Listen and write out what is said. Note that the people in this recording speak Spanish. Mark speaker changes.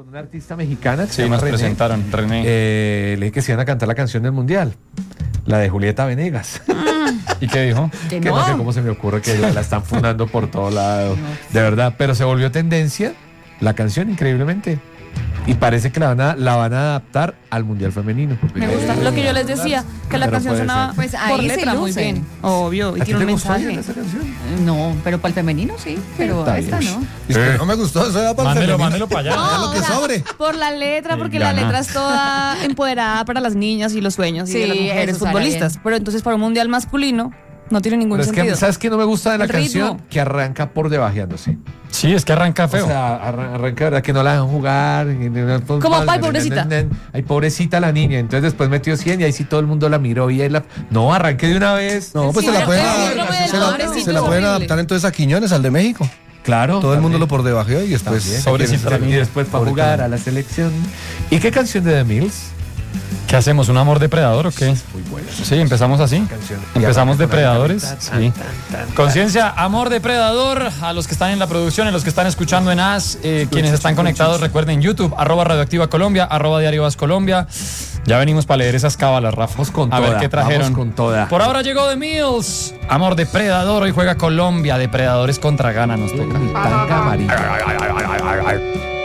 Speaker 1: con una artista mexicana que se
Speaker 2: Sí,
Speaker 1: llama
Speaker 2: nos
Speaker 1: René.
Speaker 2: presentaron, René.
Speaker 1: Le dije que se iban a cantar la canción del Mundial, la de Julieta Venegas.
Speaker 2: ¿Y qué dijo?
Speaker 1: Que no sé cómo se me ocurre que la están fundando por todo lado. De verdad, pero se volvió tendencia la canción increíblemente. Y parece que la van a adaptar al Mundial Femenino.
Speaker 3: Me gusta lo que yo les decía, que la
Speaker 1: Pero
Speaker 3: canción
Speaker 1: puede
Speaker 3: sonaba
Speaker 1: ser.
Speaker 4: Pues ahí
Speaker 3: por
Speaker 4: se
Speaker 3: letra muy
Speaker 4: lucen.
Speaker 3: bien, obvio, y
Speaker 1: ¿A ti
Speaker 3: tiene un
Speaker 1: te gustó
Speaker 3: mensaje.
Speaker 1: esa canción?
Speaker 4: No, pero para el femenino sí, pero
Speaker 1: Está
Speaker 4: esta
Speaker 1: bien.
Speaker 4: no.
Speaker 5: Es que no me gustó, eso era para el femenino.
Speaker 2: Mándelo para allá.
Speaker 5: Ya lo que
Speaker 3: o sea,
Speaker 5: sobre.
Speaker 3: Por la letra, porque
Speaker 2: Gana.
Speaker 3: la letra es toda empoderada para las niñas y los sueños y
Speaker 4: Sí,
Speaker 3: de las mujeres
Speaker 4: eso sale
Speaker 3: futbolistas.
Speaker 4: bien.
Speaker 3: Pero entonces para un mundial masculino no tiene ningún
Speaker 1: Pero es que,
Speaker 3: sentido.
Speaker 1: ¿sabes qué no me gusta de la
Speaker 3: El
Speaker 1: canción?
Speaker 3: ritmo.
Speaker 1: Que arranca por debajeándose.
Speaker 2: Sí, es que arranca feo.
Speaker 1: O sea, arranca, ¿verdad? Que no la dejan jugar.
Speaker 3: Como, ay, pobrecita.
Speaker 1: Ay, pobrecita la niña. Entonces después metió 100 y ahí sí todo el mundo la miró y él la... No, arranque de una vez.
Speaker 5: No, pues
Speaker 3: Sí,
Speaker 5: se la
Speaker 3: pero
Speaker 5: pueden,
Speaker 3: el síndrome del pobrecito
Speaker 5: se la
Speaker 3: es
Speaker 5: pueden
Speaker 3: horrible.
Speaker 5: adaptar entonces a Quiñones, al de México.
Speaker 1: Claro.
Speaker 5: Todo el mundo lo
Speaker 1: también.
Speaker 5: por debajeó y después
Speaker 1: También.
Speaker 2: Pobrecita la
Speaker 1: Y
Speaker 2: niña.
Speaker 1: después para
Speaker 5: Pobre
Speaker 1: jugar
Speaker 5: Quiñones.
Speaker 1: a la selección. ¿Y qué canción de The Mills?
Speaker 2: ¿Qué hacemos? ¿Un amor depredador o qué?
Speaker 1: Muy buena.
Speaker 2: Sí, empezamos así.
Speaker 1: Canción.
Speaker 2: Empezamos
Speaker 1: Y arranca con
Speaker 2: depredadores.
Speaker 1: la-
Speaker 2: Sí. Conciencia, amor depredador. A los que están en la producción, a los que están escuchando en AS, quienes están conectados, recuerden YouTube, @Radioactiva Colombia, @Diario Vas Colombia. Ya venimos para leer esas cábalas, Rafa.
Speaker 1: Vamos con
Speaker 2: a ver
Speaker 1: toda,
Speaker 2: qué trajeron.
Speaker 1: vamos con toda.
Speaker 2: Por ahora llegó The Mills. Amor depredador. Hoy juega Colombia. Depredadores contra Ghana nos toca.
Speaker 1: Tanga amarilla.